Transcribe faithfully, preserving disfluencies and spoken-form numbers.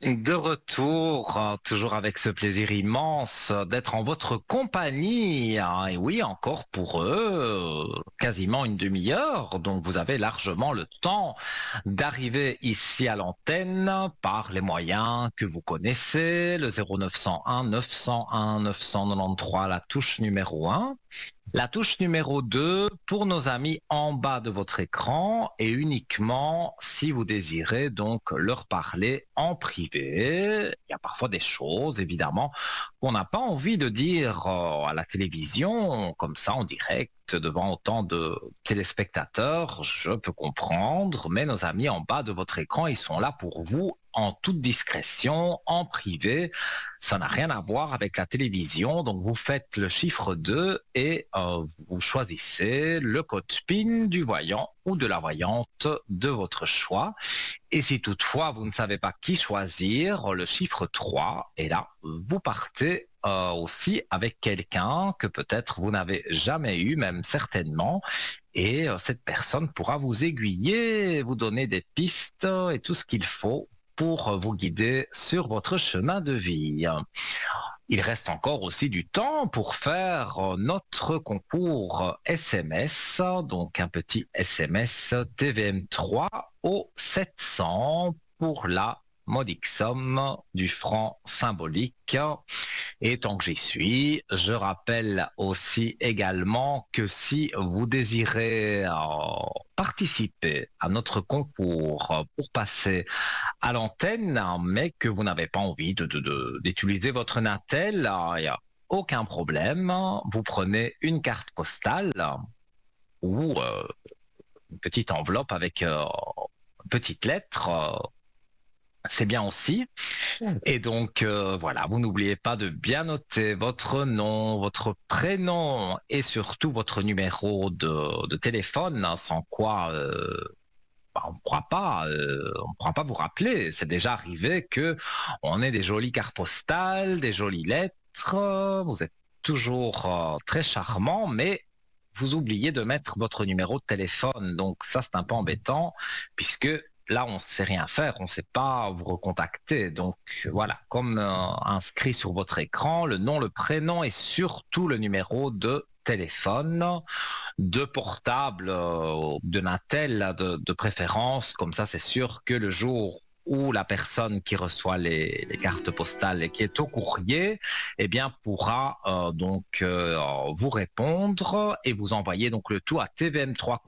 De retour, euh, toujours avec ce plaisir immense euh, d'être en votre compagnie. Hein. Et oui, encore pour eux, euh, quasiment une demi-heure. Donc vous avez largement le temps d'arriver ici à l'antenne par les moyens que vous connaissez, le zéro neuf cent un neuf cent un neuf cent quatre-vingt-treize, la touche numéro un. La touche numéro deux pour nos amis en bas de votre écran et uniquement si vous désirez donc leur parler en privé. Il y a parfois des choses, évidemment, qu'on n'a pas envie de dire euh, à la télévision, comme ça en direct, devant autant de téléspectateurs. Je peux comprendre, mais nos amis en bas de votre écran, ils sont là pour vous en toute discrétion, en privé. Ça n'a rien à voir avec la télévision. Donc, vous faites le chiffre deux et euh, vous choisissez le code PIN du voyant ou de la voyante de votre choix. Et si toutefois vous ne savez pas qui choisir, le chiffre trois, et là, vous partez euh, aussi avec quelqu'un que peut-être vous n'avez jamais eu, même certainement. Et euh, cette personne pourra vous aiguiller, vous donner des pistes et tout ce qu'il faut pour vous guider sur votre chemin de vie. Il reste encore aussi du temps pour faire notre concours S M S, donc un petit S M S T V M trois au sept cents pour la modique somme du franc symbolique. Et tant que j'y suis, je rappelle aussi également que si vous désirez euh, participer à notre concours pour passer à l'antenne, mais que vous n'avez pas envie de, de, de, d'utiliser votre Natel, il n'y a aucun problème. Vous prenez une carte postale ou euh, une petite enveloppe avec euh, une petite lettre. Euh, c'est bien aussi. Et donc, euh, voilà, vous n'oubliez pas de bien noter votre nom, votre prénom et surtout votre numéro de, de téléphone, hein, sans quoi euh, bah, on ne pourra pas, euh, on pourra pas vous rappeler. C'est déjà arrivé que on ait des jolies cartes postales, des jolies lettres. Vous êtes toujours euh, très charmant, mais vous oubliez de mettre votre numéro de téléphone. Donc ça, c'est un peu embêtant, puisque là, on ne sait rien faire, on ne sait pas vous recontacter. Donc voilà, comme euh, inscrit sur votre écran, le nom, le prénom et surtout le numéro de téléphone, de portable, euh, de Natel de, de préférence. Comme ça, c'est sûr que le jour où la personne qui reçoit les, les cartes postales et qui est au courrier, eh bien, pourra euh, donc euh, vous répondre et vous envoyer donc le tout à T V M trois